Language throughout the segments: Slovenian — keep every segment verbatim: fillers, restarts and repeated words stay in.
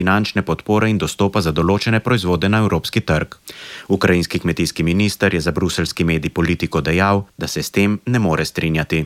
finančne podpore in dostopa za določene proizvode na evropski trg. Ukrajinski kmetijski minister je za bruseljski medij Politico dejal, da se s tem ne more strinjati.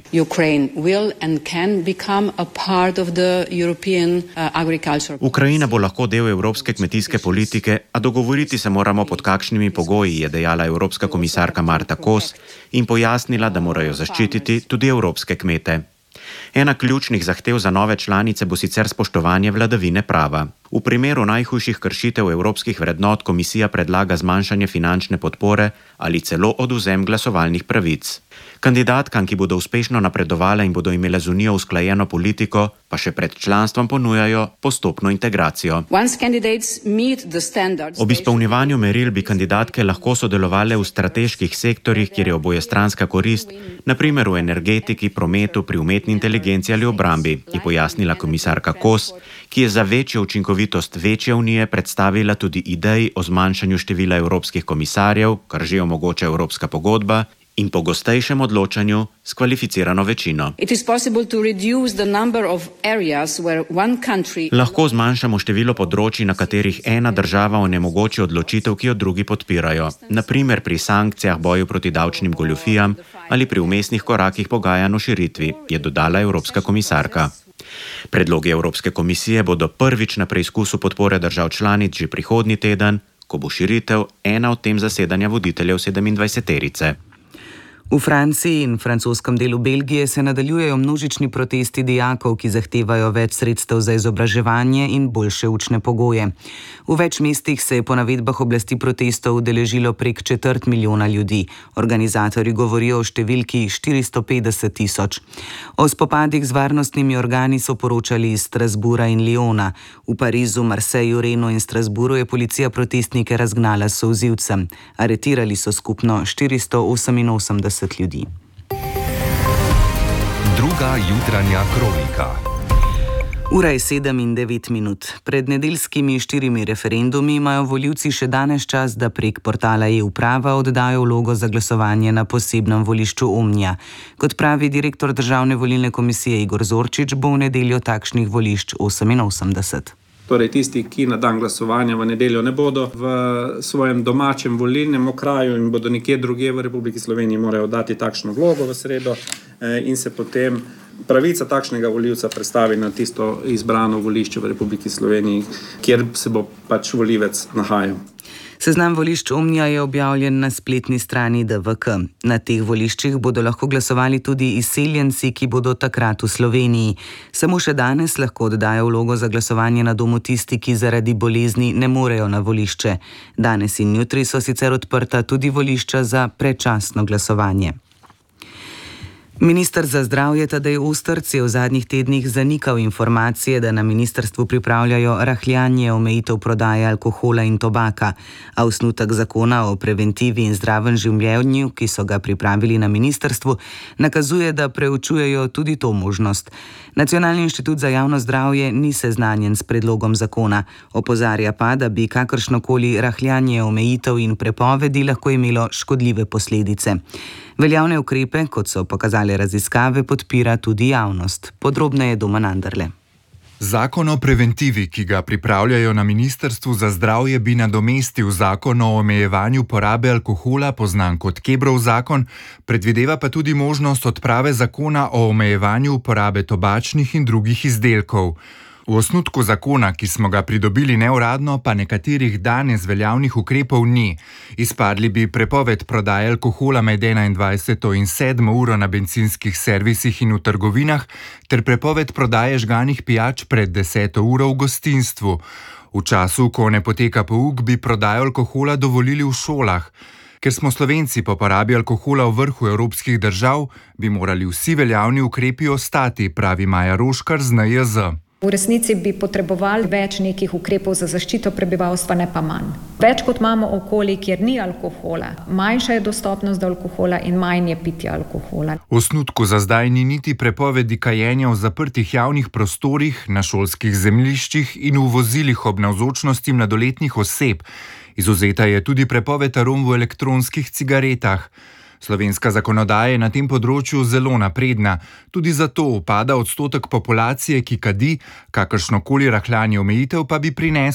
Ukrajina bo lahko del evropske kmetijske politike, a dogovoriti se moramo pod kakšnimi pogoji, je dejala evropska komisarka Marta Kos in pojasnila, da morajo zaščititi tudi evropske kmete. Ena ključnih zahtev za nove članice bo sicer spoštovanje vladavine prava. V primeru najhujših kršitev evropskih vrednot komisija predlaga zmanjšanje finančne podpore ali celo odvzem glasovalnih pravic. Kandidatkam, ki bodo uspešno napredovale in bodo imele z Unijo usklajeno politiko, pa še pred članstvom ponujajo postopno integracijo. Ob izpolnjevanju meril bi kandidatke lahko sodelovale v strateških sektorjih, kjer je obojestranska korist, na primer v energetiki, prometu, pri umetni inteligenci ali obrambi, je pojasnila komisarka Kos, ki je za večjo učinkovitost večje unije predstavila tudi ideji o zmanjšanju števila evropskih komisarjev, kar že omogoča evropska pogodba, in pogostejšem odločanju s kvalificirano večino. Lahko zmanjšamo število področij, na katerih ena država onemogoči odločitev, ki jo drugi podpirajo, na primer pri sankcijah, boju proti davčnim goljufijam ali pri vmesnih korakih pogajanj o širitvi, je dodala evropska komisarka. Predlogi Evropske komisije bodo prvič na preizkusu podpore držav članic že prihodnji teden, ko bo širitev ena od tem zasedanja voditeljev sedemindvajseterice. V Franciji in francoskem delu Belgije se nadaljujejo množični protesti dijakov, ki zahtevajo več sredstev za izobraževanje in boljše učne pogoje. V več mestih se je po navedbah oblasti protestov udeležilo prek četrt milijona ljudi. Organizatorji govorijo o številki štiristo petdeset tisoč. O spopadih z varnostnimi organi so poročali iz Strasbourga in Lyona. V Parizu, Marseju, Renu in Strasbourgu je policija protestnike razgnala s solzivcem. Aretirali so skupno štiristo oseminosemdeset ljudi. Druga jutranja kronika. Ura je sedem in devet minut. Pred nedeljskimi štirimi referendumi imajo volivci še danes čas, da prek portala e-uprava oddajo vlogo za glasovanje na posebnem volišču Omnja. Kot pravi direktor Državne volilne komisije Igor Zorčič, bo v nedeljo takšnih volišč oseminosemdeset. Torej tisti, ki na dan glasovanja v nedeljo ne bodo v svojem domačem volilnem okraju in bodo nekje drugje v Republiki Sloveniji, morajo dati takšno vlogo v sredo in se potem pravica takšnega volivca predstavi na tisto izbrano volišče v Republiki Sloveniji, kjer se bo pač volivec nahajal. Seznam volišč Omnja je objavljen na spletni strani D V K. Na teh voliščih bodo lahko glasovali tudi izseljenci, ki bodo takrat v Sloveniji. Samo še danes lahko oddajo vlogo za glasovanje na domu tisti, ki zaradi bolezni ne morejo na volišče. Danes in jutri so sicer odprta tudi volišča za predčasno glasovanje. Minister za zdravje Tadej Ostrc je v zadnjih tednih zanikal informacije, da na ministrstvu pripravljajo rahljanje omejitev prodaje alkohola in tobaka, a osnutek zakona o preventivi in zdravem življenju, ki so ga pripravili na ministrstvu, nakazuje, da preučujejo tudi to možnost. Nacionalni inštitut za javno zdravje ni seznanjen s predlogom zakona, opozarja pa, da bi kakršnokoli rahljanje omejitev in prepovedi lahko imelo škodljive posledice. Veljavne ukrepe, kot so pokazale raziskave, podpira tudi javnost. Podrobneje Domen Anderle. Zakon o preventivi, ki ga pripravljajo na Ministrstvu za zdravje, bi nadomestil zakon o omejevanju porabe alkohola, poznan kot Kebrov zakon, predvideva pa tudi možnost odprave zakona o omejevanju porabe tobačnih in drugih izdelkov. V osnutku zakona, ki smo ga pridobili neuradno, pa nekaterih danes veljavnih ukrepov ni. Izpadli bi prepoved prodaje alkohola med enaindvajseto in sedmo uro na bencinskih servisih in v trgovinah, ter prepoved prodaje žganih pijač pred deseto uro v gostinstvu. V času, ko ne poteka pouk, bi prodajo alkohola dovolili v šolah. Ker smo Slovenci po porabi alkohola v vrhu evropskih držav, bi morali vsi veljavni ukrepi ostati, pravi Maja Roškar z N J Z. V resnici bi potrebovali več nekih ukrepov za zaščito prebivalstva, ne pa manj. Več kot imamo okolij, kjer ni alkohola, manjša je dostopnost do alkohola in manj je pitja alkohola. V osnutku za zdaj ni niti prepovedi kajenja v zaprtih javnih prostorih, na šolskih zemljiščih in v vozilih ob navzočnosti mladoletnih oseb. Izvzeta je tudi prepoved arom v elektronskih cigaretah. Slovenska zakonodaja je na tem področju zelo napredna, tudi zato upada odstotek populacije, ki kadi, kakršnokoli rahljanje omejitev pa bi prineslo